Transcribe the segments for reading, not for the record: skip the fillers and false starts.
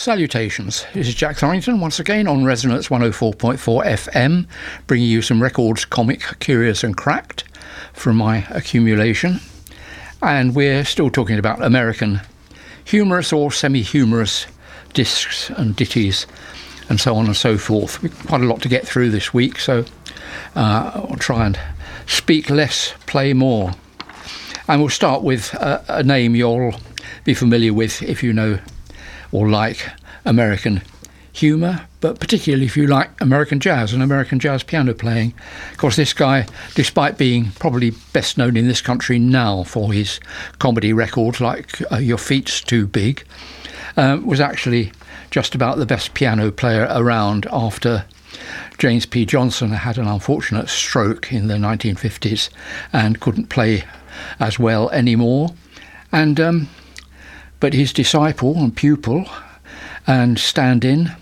Salutations, this is Jack Thorrington once again on Resonance 104.4 FM, bringing you some records, comic, curious and cracked from my accumulation. And we're still talking about American humorous or semi-humorous discs and ditties and so on and so forth. We've quite a lot to get through this week, so I'll try and speak less, play more. And we'll start with a name you'll be familiar with if you know or like American humour, but particularly if you like American jazz and American jazz piano playing. Of course, this guy, despite being probably best known in this country now for his comedy records like Your Feet's Too Big, was actually just about the best piano player around after James P. Johnson had an unfortunate stroke in the 1950s and couldn't play as well anymore. And but his disciple and pupil and stand-in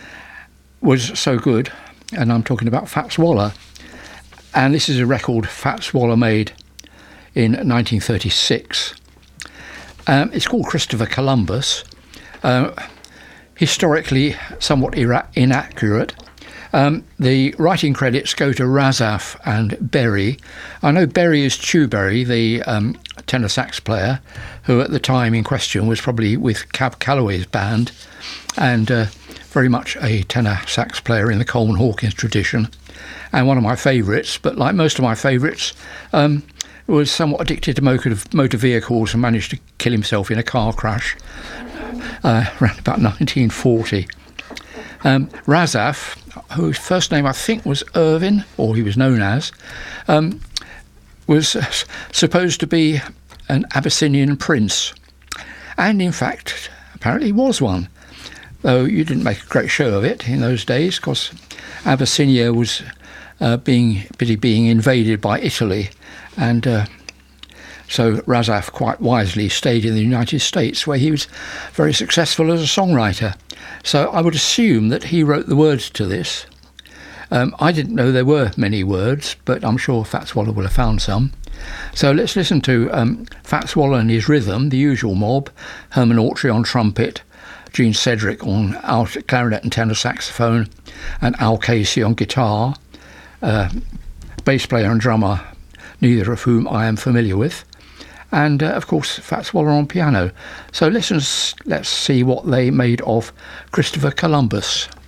was so good, and I'm talking about Fats Waller. And this is a record Fats Waller made in 1936. It's called Christopher Columbus. Historically somewhat inaccurate. The writing credits go to Razaf and Berry. I know Berry is Chu Berry, the tenor sax player, who at the time in question was probably with Cab Calloway's band, and very much a tenor sax player in the Coleman Hawkins tradition, and one of my favourites. But like most of my favourites, was somewhat addicted to motor vehicles and managed to kill himself in a car crash around about 1940. Razaf, whose first name I think was Irvin, or he was known as, was supposed to be an Abyssinian prince, and in fact apparently was one, though you didn't make a great show of it in those days, because Abyssinia was being invaded by Italy, and so Razaf quite wisely stayed in the United States, where he was very successful as a songwriter. So I would assume that he wrote the words to this. I didn't know there were many words, but I'm sure Fats Waller will have found some. So let's listen to Fats Waller and his rhythm, the usual mob: Herman Autry on trumpet, Gene Cedric on clarinet and tenor saxophone, and Al Casey on guitar, bass player and drummer, neither of whom I am familiar with, and of course Fats Waller on piano. So let's see what they made of Christopher Columbus.